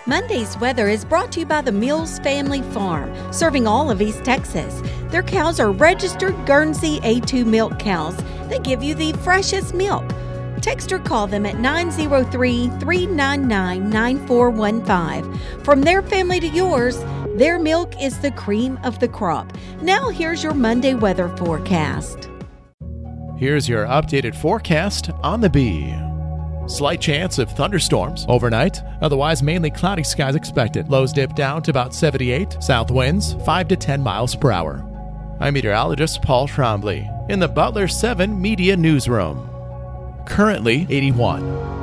Monday's weather is brought to you by the Mills Family Farm, serving all of East Texas. Their cows are registered Guernsey A2 milk cows. They give you the freshest milk. Text or call them at 903-399-9415. From their family to yours, their milk is the cream of the crop. Now here's your Monday weather forecast. Here's your updated forecast on the Bee. Slight chance of thunderstorms overnight. Otherwise, mainly cloudy skies expected. Lows dip down to about 78. South winds 5 to 10 miles per hour. I'm meteorologist Paul Trombley in the Butler 7 Media Newsroom. Currently 81.